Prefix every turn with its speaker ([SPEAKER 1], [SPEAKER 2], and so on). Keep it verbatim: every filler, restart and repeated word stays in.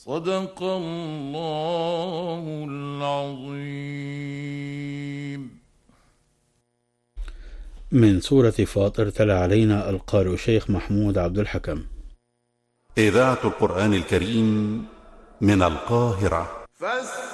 [SPEAKER 1] صدق الله العظيم.
[SPEAKER 2] من سورة فاطر تلا علينا القارئ الشيخ محمود عبد الحكم.
[SPEAKER 3] إذاعة القرآن الكريم من القاهرة.